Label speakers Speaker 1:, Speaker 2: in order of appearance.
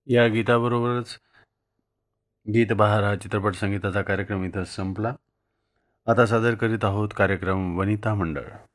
Speaker 1: या गीताबरोबरच गीतबहार हा चित्रपट संगीताचा कार्यक्रम इथं संपला. आता सादर करीत आहोत कार्यक्रम वनिता मंडळ.